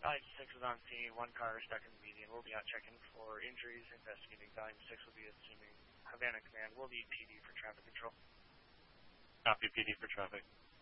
I-6 is on scene, one car stuck in the median. We'll be out checking for injuries, investigating. Volume 6 will be assuming Havana Command. We'll need PD for traffic control. Copy PD for traffic.